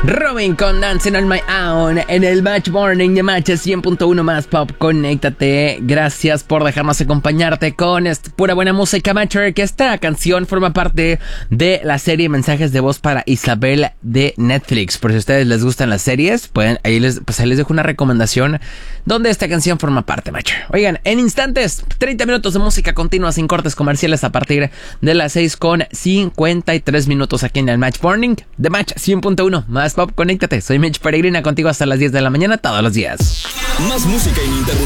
Robin con Dancing on My Own en el Match Morning de Match 100.1 más Pop. Conéctate. Gracias por dejarnos acompañarte con pura buena música, Matcher. Que esta canción forma parte de la serie Mensajes de Voz para Isabel de Netflix. Por si a ustedes les gustan las series, pueden ahí les dejo una recomendación donde esta canción forma parte, Matcher. Oigan, en instantes, 30 minutos de música continua sin cortes comerciales a partir de las 6:53 aquí en el Match Morning de Match 100.1 más Pop. Conéctate, soy Mitch Peregrina contigo hasta las 10 de la mañana todos los días. Más música ininterrumpida.